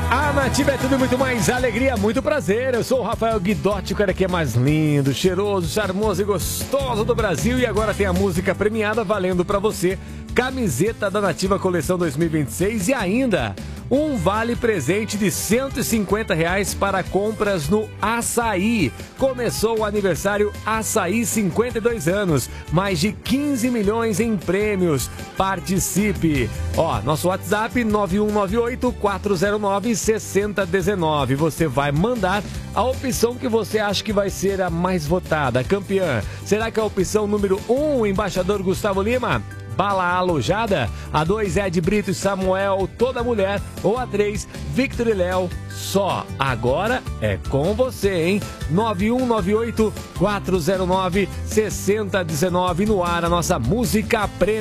A Nativa é tudo muito mais alegria, muito prazer. Eu sou o Rafael Guidotti, o cara que é mais lindo, cheiroso, charmoso e gostoso do Brasil. E agora tem a música premiada valendo pra você. Camiseta da Nativa Coleção 2026 e ainda um vale presente de R$150 para compras no Açaí. Começou o aniversário Açaí 52 anos, mais de 15 milhões em prêmios. Participe! Ó, nosso WhatsApp 9198-409-6019. Você vai mandar a opção que você acha que vai ser a mais votada, a campeã. Será que é a opção número 1, embaixador Gustavo Lima? Bala Alojada, a 2, Ed Brito e Samuel, Toda Mulher, ou a 3, Victor e Léo, Só. Agora é com você, hein? 9198-409-6019 no ar, a nossa música prêmio.